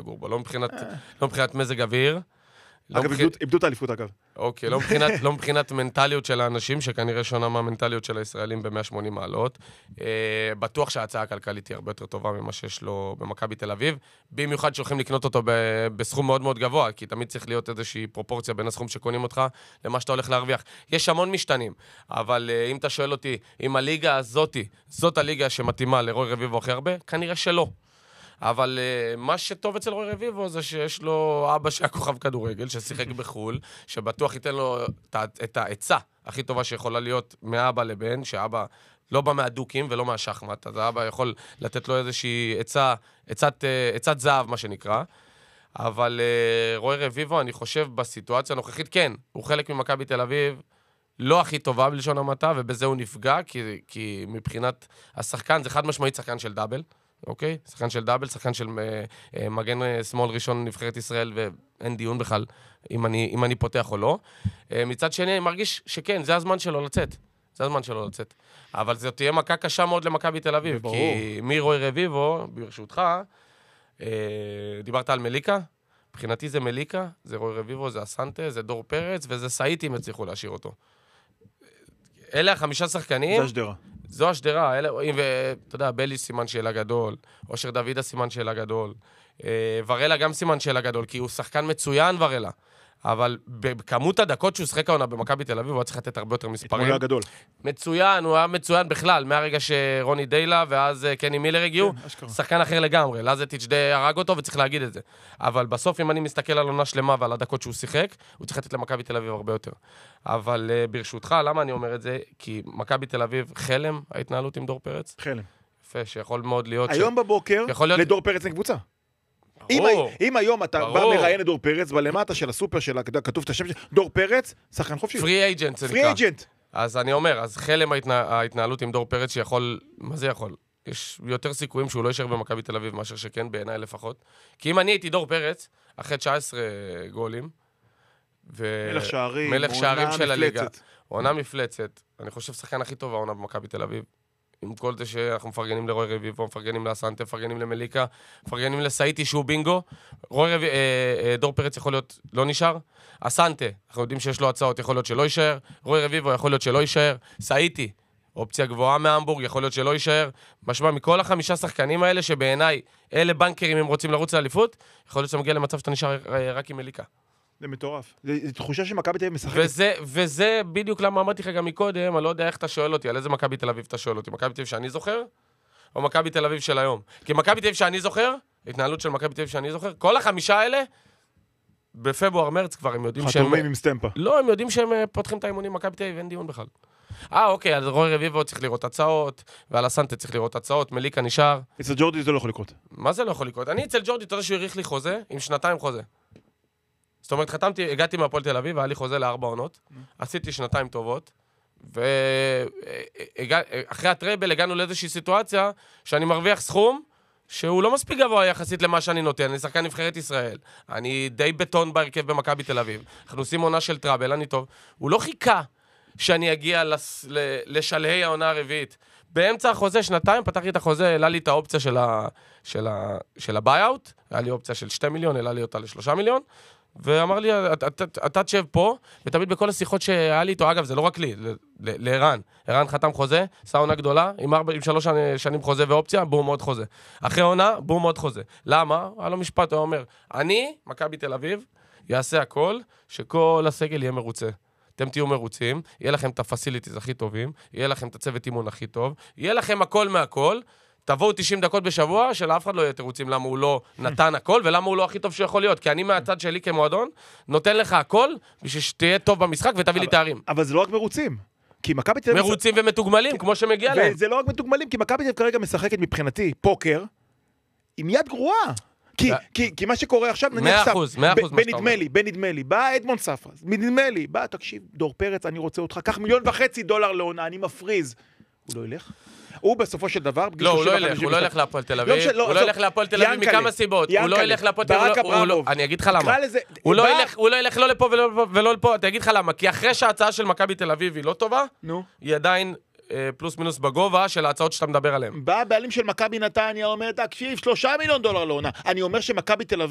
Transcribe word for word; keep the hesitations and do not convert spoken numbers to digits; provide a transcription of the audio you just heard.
לגור בו, לא מבחינת, לא מבחינת מזג אוויר. אגב, איבדו את האליפות, אגב. אוקיי, לא מבחינת, לא מבחינת מנטליות של האנשים, שכנראה שונה מהמנטליות של הישראלים ב-מאה ושמונים מעלות. בטוח שההצעה הכלכלית היא הרבה יותר טובה ממה שיש לו במכבי תל אביב, במיוחד שהולכים לקנות אותו בסכום מאוד מאוד גבוה, כי תמיד צריך להיות איזושהי פרופורציה בין הסכום שקונים אותך למה שאתה הולך להרוויח. יש המון משתנים, אבל אם אתה שואל אותי, אם הליגה הזאתי, זאת הליגה שמתאימה לרוי רביבו הכי הרבה, כנראה שלא. אבל uh, מה שטוב אצל רוי רביבו זה שיש לו אבא שהיה כוכב כדורגל, ששיחק בחול, שבטוח ייתן לו את העצה הכי טובה שיכולה להיות מאבא לבן, שאבא לא בא מהדוקים ולא מהשחמט, אז האבא יכול לתת לו איזושהי עצה, עצת, עצת זהב, מה שנקרא. אבל uh, רוי רביבו, אני חושב בסיטואציה הנוכחית, כן, הוא חלק ממכבי תל אביב, לא הכי טובה בלשון המעטה, ובזה הוא נפגע, כי, כי מבחינת השחקן, זה חד משמעית שחקן של דאבל, אוקיי? שחקן של דאבל, שחקן של uh, מגן uh, שמאל ראשון נבחרת ישראל, ואין דיון בכלל אם אני, אם אני פותח או לא. Uh, מצד שני, אני מרגיש שכן, זה הזמן שלו לצאת. זה הזמן שלו לצאת. אבל זאת תהיה מכה קשה מאוד למכבי תל אביב, ברור. כי מרוי רביבו, ברשותך, uh, דיברת על מליקה, מבחינתי זה מליקה, זה רוי רביבו, זה אסנטה, זה דור פרץ, וזה סאיטי אם הצליחו להשאיר אותו. אלה החמישה שחקנים. זה השדרה. זו השדרה, ואתה יודע, בלי סימן שאלה גדול, אושר דוידה סימן שאלה גדול, ורלה גם סימן שאלה גדול, כי הוא שחקן מצוין ורלה, אבל בכמות הדקות שהוא שחק העונה במכבי תל אביב, הוא היה צריך לתת הרבה יותר מספרים. הוא היה גדול. מצוין, הוא היה מצוין בכלל, מהרגע שרוני דיילה ואז קני מילר הגיעו, שחקן אחר לגמרי, לזטיץ' די הרג אותו וצריך להגיד את זה. אבל בסוף, אם אני מסתכל על עונה שלמה ועל הדקות שהוא שיחק, הוא צריך לתת למכבי תל אביב הרבה יותר. אבל ברשותך, למה אני אומר את זה? כי מכבי תל אביב חלם, ההתנהלות עם דור פרץ. חלם. יפה, שיכול מאוד להיות... היום בבוקר, לדור פרץ אין קבוצה. אם היום אתה בא מראיין את דור פרץ, בלמטה של הסופר שלה, כתוב את השם של דור פרץ, שחקן חופשי. פרי אייג'נט, זה נקרא. פרי אייג'נט. אז אני אומר, אז חלם ההתנהלות עם דור פרץ שיכול, מה זה יכול? יש יותר סיכויים שהוא לא יישאר במכבי תל אביב, מאשר שכן, בעיניי לפחות. כי אם אני הייתי דור פרץ, אחרי תשע עשרה גולים, מלך שערים, מלך שערים של הליגה, עונה מפלצת, אני חושב שחקן הכי טוב העונה במכבי תל אביב. עם כל זה שאנחנו מפרגנים לרוי רביבו, מפרגנים לאסנטה, מפרגנים למליקה, מפרגנים לסאיטי שהוא בינגו. רוי רביבו, אה, דור פרץ יכול להיות לא נשאר. אסנטה, אנחנו יודעים שיש לו הצעות, יכול להיות שלא יישאר. רוי רביבו יכול להיות שלא יישאר. סאיטי, אופציה גבוהה מהמבורג, יכול להיות שלא יישאר. משמע, מכל החמישה שחקנים האלה, שבעיניי אלה בנקרים אם רוצים לרוץ לאליפות, יכול להיות שמגיע למצב שאתה נשאר רק עם מליקה. זה מטורף. זו תחושה שמכבי תל אביב משחקת. וזה, וזה בדיוק למה אמרתי לך גם מקודם, אני לא יודע איך אתה שואל אותי, על איזה מכבי תל אביב אתה שואל אותי, מכבי תל אביב שאני זוכר, או מכבי תל אביב של היום? כי מכבי תל אביב שאני זוכר, התנהלות של מכבי תל אביב שאני זוכר, כל החמישה האלה, בפברואר מרץ כבר הם יודעים שהם... חתומים עם סטמפה. לא, הם יודעים שהם פותחים את האימונים, מכבי תל אביב אין דיון בכלל. אה, אוקיי, אז רוי רביבו צריך לראות הצעות, ועל הסנטה צריך לראות הצעות, מליקה נשאר. אצל ג'ורדי זה לא יכול לקרות. מה זה לא יכול לקרות? אני אצל ג'ורדי, אתה יודע שהוא העריך לי חוזה, עם שנתיים חוזה. זאת אומרת, חתמתי, הגעתי מהפועל תל אביב, והיה לי חוזה לארבע עונות, עשיתי שנתיים טובות, ואחרי הטרייבל הגענו לאיזושהי סיטואציה, שאני מרוויח סכום, שהוא לא מספיק גבוה יחסית למה שאני נותן, אני שחקן נבחרת ישראל, אני די בטון בהרכב במכבי תל אביב, אנחנו עושים עונה של טראבל, אני טוב, הוא לא חיכה שאני אגיע לס... לשלהי העונה הרביעית, באמצע החוזה, שנתיים, פתחתי את החוזה, העלה לי את האופציה של, ה... של, ה... של הביי-אוט, היה לי אופציה של שתי מיליון, העלה לי אותה לשלושה מיליון, ואמר לי, אתה תשב פה, ותמיד בכל השיחות שהיה לי איתו, אגב, זה לא רק לי, לערן. ערן חתם חוזה, עשה עונה גדולה, עם, ארבע, עם שלוש שנים חוזה ואופציה, בום עוד חוזה. אחרי עונה, בום עוד חוזה. למה? היה לו משפט, הוא אומר, אני, מכבי תל אביב, יעשה הכל, שכל הסגל יהיה מרוצה. אתם תהיו מרוצים, יהיה לכם את הפסיליטיז הכי טובים, יהיה לכם את הצוות אימון הכי טוב, יהיה לכם הכל מהכל, תבואו תשעים דקות בשבוע, שלאף אחד לא יהיה תירוצים למה הוא לא נתן הכל, ולמה הוא לא הכי טוב שיכול להיות. כי אני מהצד שלי כמועדון, נותן לך הכל, בשביל שתהיה טוב במשחק ותביא לי תארים. אבל זה לא רק מרוצים. כי מכבי תל אביב... מרוצים ומתוגמלים, כמו שמגיע להם. וזה לא רק מתוגמלים, כי מכבי תל אביב כרגע משחקת מבחינתי פוקר, עם יד גרועה. כי מה שקורה עכשיו, מאה אחוז, מאה אחוז. בנדמה לי, בנדמה לי, בא אדמונד ספרא, בנדמה לי, בא, תקשיב, דור פרץ, אני רוצה אותך, קח מיליון וחצי דולר לעונה, אני מפריז. הוא לא ילך? הוא בסופו של דבר... לא, הוא לא ילך, הוא לא ילך להפועל תל אביב, הוא לא ילך להפועל תל אביב מכמה סיבות, הוא לא ילך להפועל תל אביב, אני אגיד לך למה, הוא לא ילך לא לפה ולא לפה, אני אגיד לך למה, כי אחרי שההצעה של מכבי תל אביב היא לא טובה, היא עדיין פלוס מינוס בגובה של ההצעות שאתה מדבר עליהן. בא הבעלים של מכבי נתניה אומר, תקשיב, שלושה מיליון דולר לעונה, אני אומר שמכבי תל אביב